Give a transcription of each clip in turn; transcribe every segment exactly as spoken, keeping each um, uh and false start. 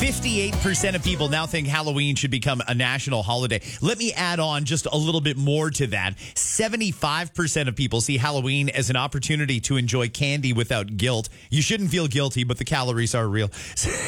fifty-eight percent of people now think Halloween should become a national holiday. Let me add on just a little bit more to that. seventy-five percent of people see Halloween as an opportunity to enjoy candy without guilt. You shouldn't feel guilty, but the calories are real.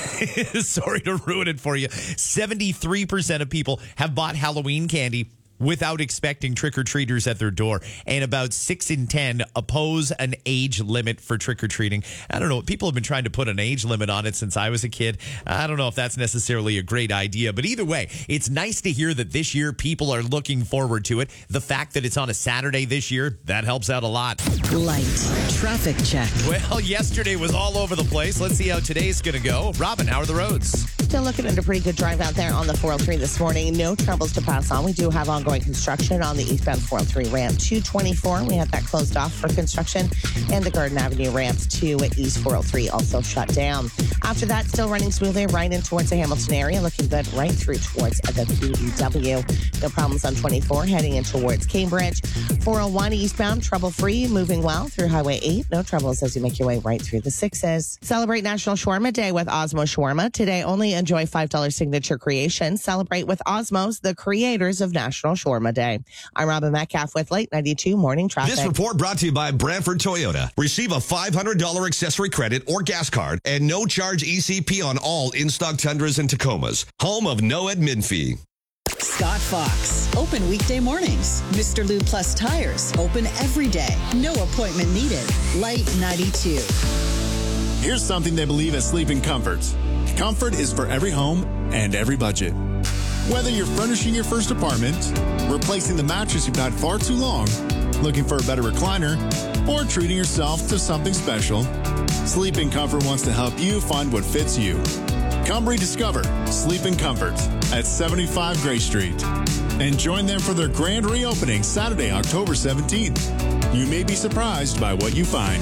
Sorry to ruin it for you. seventy-three percent of people have bought Halloween candy without expecting trick-or-treaters at their door. And about six in ten oppose an age limit for trick-or-treating. I don't know. People have been trying to put an age limit on it since I was a kid. I don't know if that's necessarily a great idea. But either way, it's nice to hear that this year people are looking forward to it. The fact that it's on a Saturday this year, that helps out a lot. Light traffic check. Well, yesterday was all over the place. Let's see how today's going to go. Robin, how are the roads? Still looking at a pretty good drive out there on the four oh three this morning. No troubles to pass on. We do have ongoing construction on the eastbound four oh three ramp two twenty-four. We had that closed off for construction. And the Garden Avenue ramp to East four oh three also shut down. After that, still running smoothly right in towards the Hamilton area. Looking good right through towards the B E W. No problems on twenty-four heading in towards Cambridge. four oh one eastbound, trouble-free, moving well through Highway eight. No troubles as you make your way right through the sixes. Celebrate National Shawarma Day with Osmo Shawarma. Today, only enjoy five dollars signature creation. Celebrate with Osmos, the creators of National Shawarma Day. I'm Robin Metcalf with Late ninety-two Morning Traffic. This report brought to you by Brantford Toyota. Receive a five hundred dollars accessory credit or gas card and no charge E C P on all in-stock Tundras and Tacomas. Home of no admin fee. Scott Fox. Open weekday mornings. Mister Lube Plus Tires. Open every day. No appointment needed. Light ninety-two. Here's something they believe at Sleeping Comfort. Comfort is for every home and every budget. Whether you're furnishing your first apartment, replacing the mattress you've had far too long, looking for a better recliner, or treating yourself to something special, Sleeping Comfort wants to help you find what fits you. Come rediscover Sleeping Comfort at seventy-five Gray Street and join them for their grand reopening Saturday, October seventeenth. You may be surprised by what you find.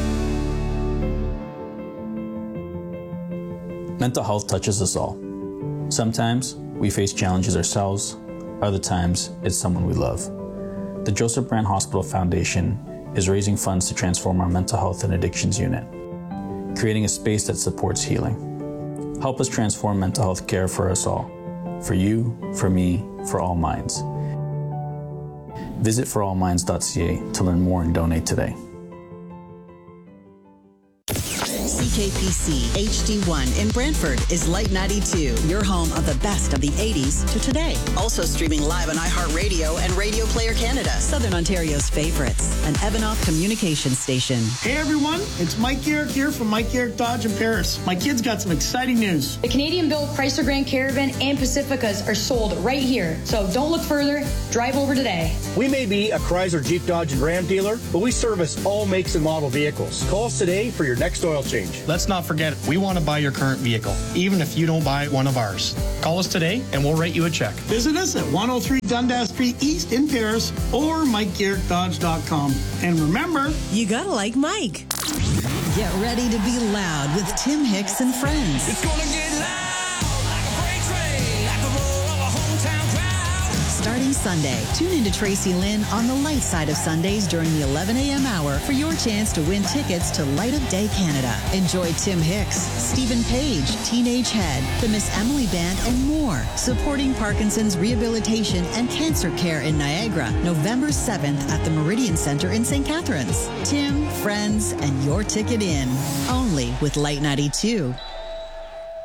Mental health touches us all. Sometimes we face challenges ourselves, other times it's someone we love. The Joseph Brand Hospital Foundation is raising funds to transform our mental health and addictions unit, creating a space that supports healing. Help us transform mental health care for us all, for you, for me, for all minds. Visit for all minds dot c a to learn more and donate today. C K P C H D one in Brantford is Light ninety-two, your home of the best of the eighties to today. Also streaming live on iHeartRadio and Radio Player Canada, Southern Ontario's favorites, an Evanoff communication station. Hey everyone, it's Mike Garrick here from Mike Garrick Dodge in Paris. My kids got some exciting news. The Canadian-built Chrysler Grand Caravan and Pacificas are sold right here, so don't look further. Drive over today. We may be a Chrysler, Jeep, Dodge, and Ram dealer, but we service all makes and model vehicles. Call us today for your next oil change. Let's not forget, we want to buy your current vehicle, even if you don't buy one of ours. Call us today and we'll write you a check. Visit us at one oh three Dundas Street East in Paris or Mike Garrick Dodge dot com. And remember, you gotta like Mike. Get ready to be loud with Tim Hicks and friends. It's gonna get loud like a freight train, like the roar of a hometown crowd. Starting Sunday, tune into Tracy Lynn on the light side of Sundays during the eleven a.m. hour for your chance to win tickets to Light of Day Canada. Enjoy Tim Hicks, Stephen Page, Teenage Head, the Miss Emily Band, and more. Supporting Parkinson's rehabilitation and cancer care in Niagara, November seventh at the Meridian Center in Saint Catharines. Tim, friends, and your ticket in. Only with Light ninety-two.